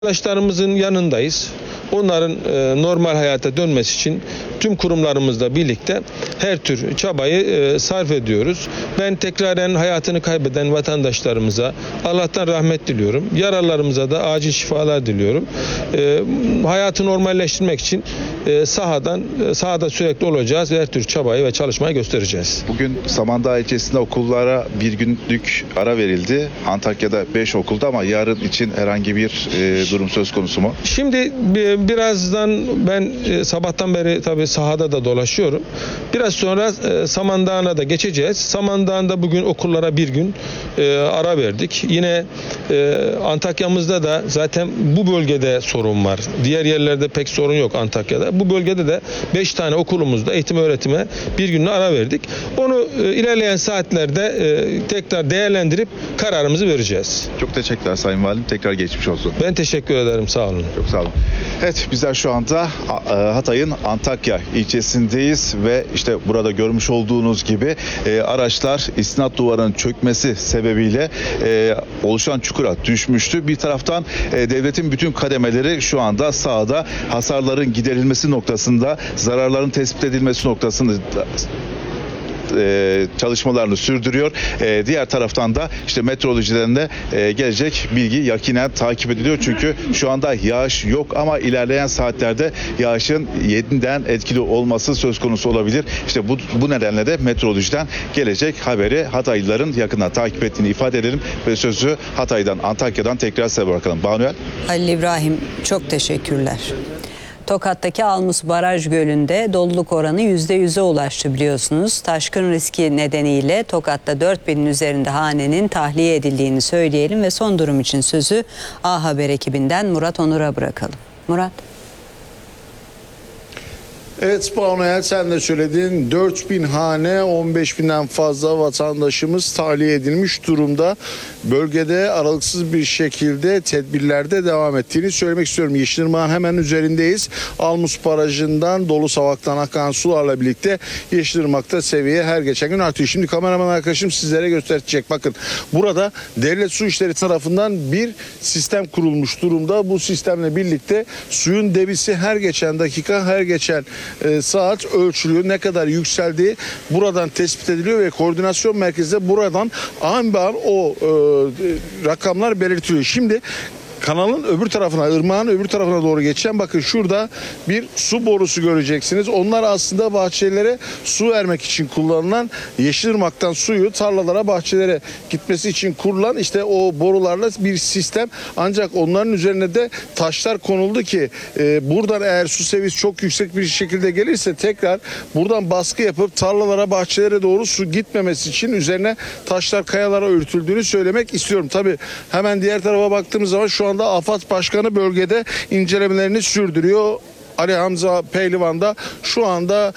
Vatandaşlarımızın yanındayız. Onların normal hayata dönmesi için tüm kurumlarımızla birlikte her tür çabayı sarf ediyoruz. Ben tekraren hayatını kaybeden vatandaşlarımıza Allah'tan rahmet diliyorum. Yaralarımıza da acil şifalar diliyorum. Hayatı normalleştirmek için sahada sürekli olacağız ve her tür çabayı ve çalışmayı göstereceğiz. Bugün Samandağ ilçesinde okullara bir günlük ara verildi. Antakya'da 5 okulda ama yarın için herhangi bir durum söz konusu mu? Şimdi birazdan ben sabahtan beri tabii sahada da dolaşıyorum. Biraz sonra Samandağ'a da geçeceğiz. Samandağ'da bugün okullara bir gün ara verdik. Yine Antakya'mızda da zaten bu bölgede sorun var. Diğer yerlerde pek sorun yok Antakya'da. Bu bölgede de 5 tane okulumuzda eğitim öğretime bir günlük ara verdik. Onu ilerleyen saatlerde tekrar değerlendirip kararımızı vereceğiz. Çok teşekkürler Sayın Valim. Tekrar geçmiş olsun. Ben teşekkür ederim. Sağ olun. Çok sağ olun. Evet, bizler şu anda Hatay'ın Antakya ilçesindeyiz ve işte burada görmüş olduğunuz gibi araçlar istinat duvarının çökmesi sebebiyle oluşan çukura düşmüştü. Bir taraftan devletin bütün kademeleri şu anda sahada hasarların giderilmesi noktasında, zararların tespit edilmesi noktasında çalışmalarını sürdürüyor. Diğer taraftan da işte meteorolojiden de gelecek bilgi yakinen takip ediliyor. Çünkü şu anda yağış yok ama ilerleyen saatlerde yağışın yeniden etkili olması söz konusu olabilir. İşte bu nedenle de meteorolojiden gelecek haberi Hataylıların yakından takip ettiğini ifade edelim ve sözü Hatay'dan, Antakya'dan tekrar size bırakalım. Banuel. Halil İbrahim, çok teşekkürler. Tokat'taki Almus Baraj Gölü'nde doluluk oranı %100'e ulaştı biliyorsunuz. Taşkın riski nedeniyle Tokat'ta 4000'in üzerinde hanenin tahliye edildiğini söyleyelim ve son durum için sözü A Haber ekibinden Murat Onur'a bırakalım. Murat. Evet Banuel, sen de söyledin, 4000 hane, 15.000'den fazla vatandaşımız tahliye edilmiş durumda. Bölgede aralıksız bir şekilde tedbirlerde devam ettiğini söylemek istiyorum. Yeşilırmak'ın hemen üzerindeyiz. Almus Barajı'ndan dolu savaktan akan sularla birlikte Yeşilırmak'ta seviye her geçen gün artıyor. Şimdi kameraman arkadaşım sizlere gösterecek. Bakın, burada Devlet Su İşleri tarafından bir sistem kurulmuş durumda. Bu sistemle birlikte suyun debisi her geçen dakika, her geçen saat ölçülüyor. Ne kadar yükseldiği buradan tespit ediliyor ve koordinasyon merkezinde buradan an be an o rakamlar belirtiliyor. Şimdi kanalın öbür tarafına, ırmağın öbür tarafına doğru geçen, bakın şurada bir su borusu göreceksiniz. Onlar aslında bahçelere su vermek için kullanılan, Yeşilırmak'tan suyu tarlalara, bahçelere gitmesi için kurulan işte o borularla bir sistem. Ancak onların üzerine de taşlar konuldu ki buradan eğer su seviyesi çok yüksek bir şekilde gelirse tekrar buradan baskı yapıp tarlalara, bahçelere doğru su gitmemesi için üzerine taşlar, kayalara örtüldüğünü söylemek istiyorum. Tabii hemen diğer tarafa baktığımız zaman şu anda AFAD Başkanı bölgede incelemelerini sürdürüyor. Ali Hamza Pehlivan da şu anda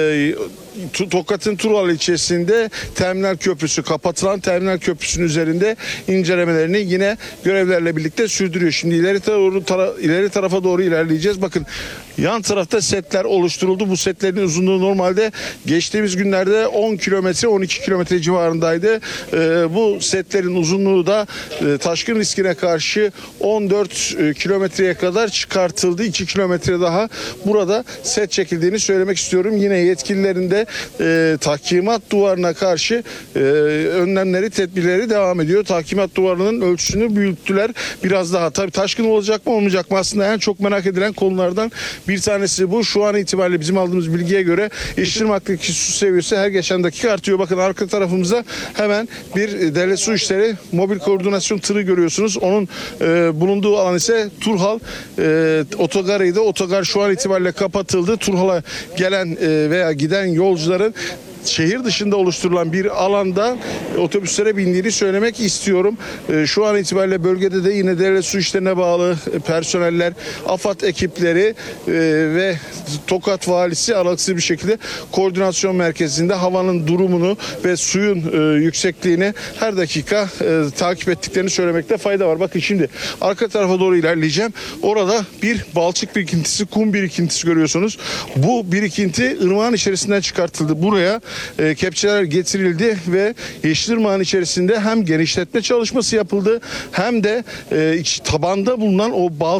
Tokat'ın Turhal ilçesinde Terminal Köprüsü, kapatılan Terminal Köprüsü'nün üzerinde incelemelerini yine görevlerle birlikte sürdürüyor. Şimdi ileri tarafa doğru ilerleyeceğiz. Bakın, yan tarafta setler oluşturuldu. Bu setlerin uzunluğu normalde geçtiğimiz günlerde 10 kilometre, 12 kilometre civarındaydı. Bu setlerin uzunluğu da taşkın riskine karşı 14 kilometreye kadar çıkartıldı. 2 kilometre daha burada set çekildiğini söylemek istiyorum. Yine yetkililerin de tahkimat duvarına karşı önlemleri, tedbirleri devam ediyor. Tahkimat duvarının ölçüsünü büyüttüler biraz daha. Tabii taşkın olacak mı olmayacak mı, aslında en çok merak edilen konulardan bir tanesi bu. Şu an itibariyle bizim aldığımız bilgiye göre Yeşilırmak'taki su seviyesi her geçen dakika artıyor. Bakın, arka tarafımızda hemen bir Devlet Su İşleri mobil koordinasyon tırı görüyorsunuz. Onun bulunduğu alan ise Turhal otogarıydı. Otogar şu an itibariyle kapatıldı. Turhal'a gelen veya giden yolcuların şehir dışında oluşturulan bir alanda otobüslere bindiğini söylemek istiyorum. Şu an itibariyle bölgede de yine Devlet Su İşleri'ne bağlı personeller, AFAD ekipleri ve Tokat Valisi aralıksız bir şekilde koordinasyon merkezinde havanın durumunu ve suyun yüksekliğini her dakika takip ettiklerini söylemekte fayda var. Bakın, şimdi arka tarafa doğru ilerleyeceğim. Orada bir balçık birikintisi, kum birikintisi görüyorsunuz. Bu birikinti ırmağın içerisinden çıkartıldı. Buraya kepçeler getirildi ve Yeşilırmak'ın içerisinde hem genişletme çalışması yapıldı hem de tabanda bulunan o bal